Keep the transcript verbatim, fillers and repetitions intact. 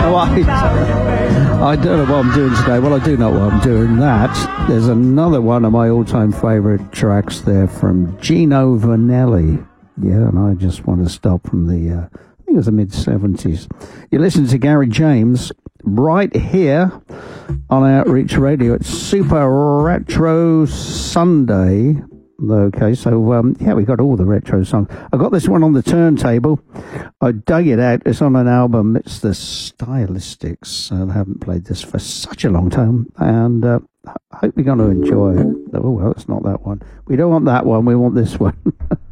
I don't know what I'm doing today. Well, I do know what I'm doing. That there's another one of my all-time favourite tracks there from Gino Vanelli. Yeah, and I just want to stop from the, uh, I think it was the mid seventies. You listen to Gary James right here on Outreach Radio. It's Super Retro Sunday. Okay, so, um, yeah, we got all the retro songs. I got this one on the turntable. I dug it out. It's on an album. It's the Stylistics. I haven't played this for such a long time, and uh, I hope you're going to enjoy it. Oh, well, it's not that one. We don't want that one. We want this one.